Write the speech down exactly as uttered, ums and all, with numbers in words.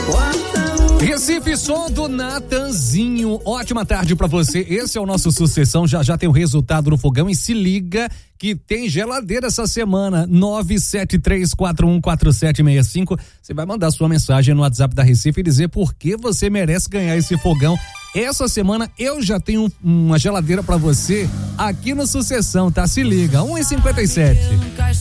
Recife, som do Natanzinho. Ótima tarde pra você. Esse é o nosso Sucessão. Já já tem o resultado do fogão e se liga que tem geladeira essa semana. nove sete três quatro um quatro sete seis cinco. Você vai mandar sua mensagem no WhatsApp da Recife e dizer por que você merece ganhar esse fogão. Essa semana eu já tenho uma geladeira pra você aqui no Sucessão, tá? Se liga. um e cinquenta e sete.